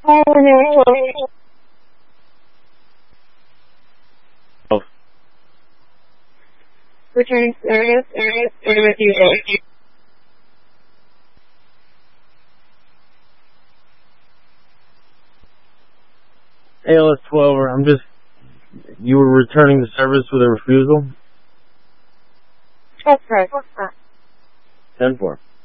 Returning service, with you. ALS 12, you were returning the service with a refusal? That's right. 10-4.